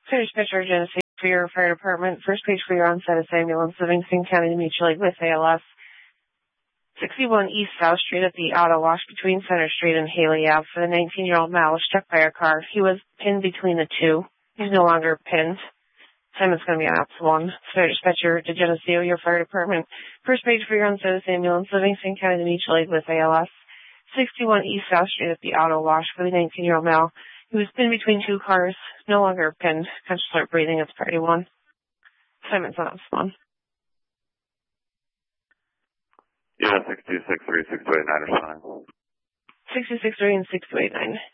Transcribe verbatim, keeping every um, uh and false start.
Fire dispatcher, Genesee for your fire department. First page for your on-status ambulance, Livingston County Mutual Aid with A L S. sixty-one East South Street at the auto wash between Center Street and Haley Ave for the nineteen-year-old male was struck by a car. He was pinned between the two. He's no longer pinned. Assignment's going to be on option one. Fire dispatcher to Geneseo, your fire department. First page for your on-status ambulance, Livingston County Mutual Aid with A L S. sixty-one East South Street at the auto wash for the nineteen-year-old male. He was pinned between two cars. No longer pinned. Conscious alert breathing. It's priority one. Assignment's on option one. Yeah, six two six three, six two eight nine are fine. six two six three and six two eight nine.